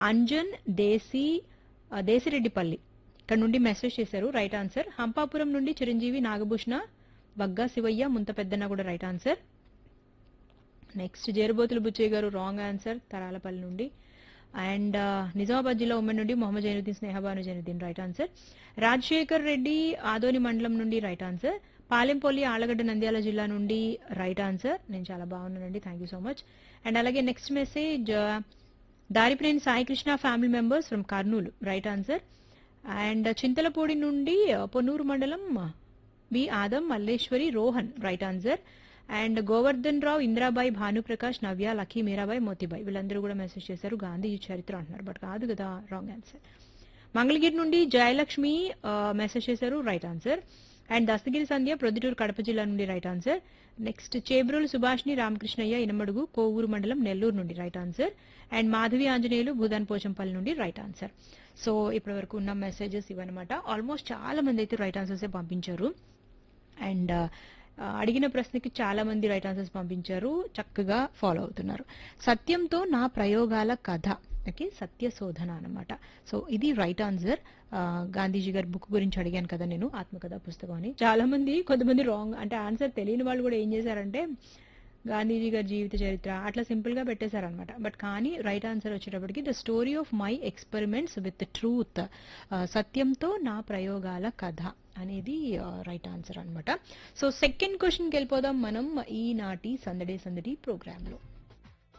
అంజన్ దేశిరెడ్డిపల్లి ఇక్కడ నుండి మెసేజ్ చేశారు. Right answer. హంపాపురం నుండి చిరంజీవి, నాగభూషణ, బగ్గా శివయ్య, ముంత పెద్దన్న కూడా right answer. Next Jerubothula Buchaiah గారు రాంగ్ ఆన్సర్ తరాలపల్లి నుండి. అండ్ నిజామాబాద్ జిల్లా ఉమ్మడి నుండి మొహమ్మద్ జైనుద్దీన్, స్నేహబాను జైనుద్దీన్ రైట్ ఆన్సర్. రాజశేఖర్ రెడ్డి ఆదోని మండలం నుండి రైట్ ఆన్సర్. పాలెంపల్లి ఆళ్లగడ్డ నంద్యాల జిల్లా నుండి రైట్ ఆన్సర్. నేను చాలా బాగున్నానండి, thank you so much. And అలాగే next message దారిప్రేని Sai Krishna family members from Kurnool right answer. And Chintalapudi నుండి పొన్నూరు మండలం B Adam, Malleswari, Rohan right answer. And Govardhan Rao, Indrabai, Bhanuprakash, Navya, lucky, Mirabai, Motibai వీళ్ళందరూ కూడా మెసేజ్ చేశారు గాంధీ చరిత్ర అంటున్నారు, బట్ కాదు కదా, రాంగ్ ఆన్సర్. మంగళగిరి నుండి జయలక్ష్మి మెసేజ్ చేశారు రైట్ ఆన్సర్. అండ్ దస్తగిరి సంధ్య ప్రొద్దుటూరు కడప జిల్లా నుండి right answer. Next Chebrolu Subhashini Ramakrishnaiah, Inamadugu, Kovur మండలం, నెల్లూరు నుండి right answer. And Madhavi Anjaneyulu, Bhoodan Pochampally నుండి రైట్ ఆన్సర్. సో ఇప్పటి వరకు ఉన్న మెసేజెస్ ఇవన్నమాట. ఆల్మోస్ట్ చాలా మంది అయితే రైట్ ఆన్సర్స్ పంపించారు. అండ్ అడిగిన ప్రశ్నకి చాలా మంది రైట్ ఆన్సర్స్ పంపించారు, చక్కగా ఫాలో అవుతున్నారు. సత్యంతో నా ప్రయోగాల కథ, ఓకే, సత్య శోధన అనమాట. సో ఇది రైట్ ఆన్సర్. గాంధీజీ గారి బుక్ గురించి అడిగాను కదా నేను, ఆత్మకథ పుస్తకం అని. చాలా మంది, కొంతమంది రాంగ్ అంటే ఆన్సర్ తెలియని వాళ్ళు కూడా ఏం చేశారంటే గాంధీజీ గారి జీవిత చరిత్ర అట్లా సింపుల్ గా పెట్టేశారనమాట. బట్ కానీ రైట్ ఆన్సర్ వచ్చేటప్పటికి the story of my experiments with truth, సత్యంతో నా ప్రయోగాల కథ అనేది రైట్ ఆన్సర్ అనమాట. సో సెకండ్ క్వశ్చన్కి వెళ్ళిపోదాం మనం ఈనాటి సందడి సందడి ప్రోగ్రామ్ లో.